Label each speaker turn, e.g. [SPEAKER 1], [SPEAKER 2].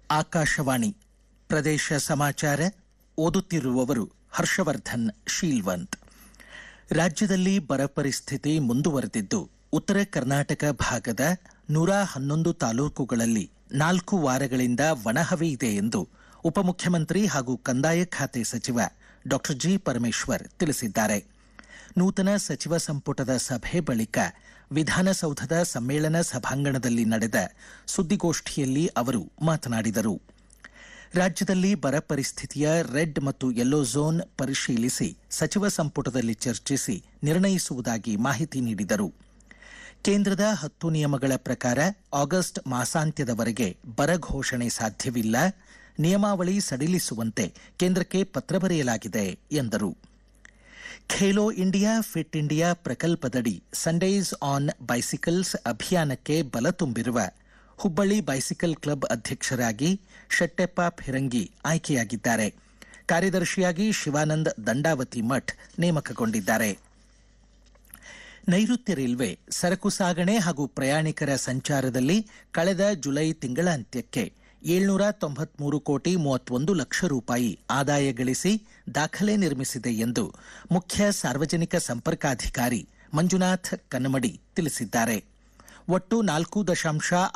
[SPEAKER 1] ಆಕಾಶವಾಣಿ ಪ್ರದೇಶ ಸಮಾಚಾರ ಓದುತ್ತಿರುವವರು ಹರ್ಷವರ್ಧನ್ ಶೀಲ್ವಂತ್. ರಾಜ್ಯದಲ್ಲಿ ಬರ ಪರಿಸ್ಥಿತಿ ಮುಂದುವರೆದಿದ್ದು, ಉತ್ತರ ಕರ್ನಾಟಕ ಭಾಗದ 111 ತಾಲೂಕುಗಳಲ್ಲಿ 4 ವಾರಗಳಿಂದ ಒಣಹವೆ ಇದೆ ಎಂದು ಉಪಮುಖ್ಯಮಂತ್ರಿ ಹಾಗೂ ಕಂದಾಯ ಖಾತೆ ಸಚಿವ ಡಾ ಜಿ. ಪರಮೇಶ್ವರ್ ತಿಳಿಸಿದ್ದಾರೆ. ನೂತನ ಸಚಿವ ಸಂಪುಟದ ಸಭೆ ಬಳಿಕ ವಿಧಾನಸೌಧದ ಸಮ್ಮೇಳನ ಸಭಾಂಗಣದಲ್ಲಿ ನಡೆದ ಸುದ್ದಿಗೋಷ್ಠಿಯಲ್ಲಿ ಅವರು ಮಾತನಾಡಿದರು. ರಾಜ್ಯದಲ್ಲಿ ಬರ ಪರಿಸ್ಥಿತಿಯ ರೆಡ್ ಮತ್ತು ಯೆಲ್ಲೋ ಝೋನ್ ಪರಿಶೀಲಿಸಿ ಸಚಿವ ಸಂಪುಟದಲ್ಲಿ ಚರ್ಚಿಸಿ ನಿರ್ಣಯಿಸುವುದಾಗಿ ಮಾಹಿತಿ ನೀಡಿದರು. ಕೇಂದ್ರದ 10 ನಿಯಮಗಳ ಪ್ರಕಾರ ಆಗಸ್ಟ್ ಮಾಸಾಂತ್ಯದವರೆಗೆ ಬರ ಘೋಷಣೆ ಸಾಧ್ಯವಿಲ್ಲ. ನಿಯಮಾವಳಿ ಸಡಿಲಿಸುವಂತೆ ಕೇಂದ್ರಕ್ಕೆ ಪತ್ರ ಬರೆಯಲಾಗಿದೆ ಎಂದರು. Khelo India fit India ಪ್ರಕಲ್ಪದಡಿ Sundays on bicycles ಅಭಿಯಾನಕ್ಕೆ ಬಲ ತುಂಬಿರುವ ಹುಬ್ಬಳ್ಳಿ ಬೈಸಿಕಲ್ ಕ್ಲಬ್ ಅಧ್ಯಕ್ಷರಾಗಿ ಶೆಟ್ಟೆಪ್ಪ ಫಿರಂಗಿ ಆಯ್ಕೆಯಾಗಿದ್ದಾರೆ. ಕಾರ್ಯದರ್ಶಿಯಾಗಿ ಶಿವಾನಂದ್ ದಂಡಾವತಿ ಮಠ್ ನೇಮಕಗೊಂಡಿದ್ದಾರೆ. ನೈಋತ್ಯ ರೈಲ್ವೆ ಸರಕು ಸಾಗಣೆ ಹಾಗೂ ಪ್ರಯಾಣಿಕರ ಸಂಚಾರದಲ್ಲಿ ಕಳೆದ ಜುಲೈ ತಿಂಗಳಾಂತ್ಯಕ್ಕೆ 793 ಕೋಟಿ 31 ಲಕ್ಷ ರೂಪಾಯಿ ಆದಾಯ ಗಳಿಸಿ ದಾಖಲೆ ನಿರ್ಮಿಸಿದೆ ಎಂದು ಮುಖ್ಯ ಸಾರ್ವಜನಿಕ ಸಂಪರ್ಕಾಧಿಕಾರಿ ಮಂಜುನಾಥ್ ಕನ್ನಮಡಿ ತಿಳಿಸಿದ್ದಾರೆ. ಒಟ್ಟು 4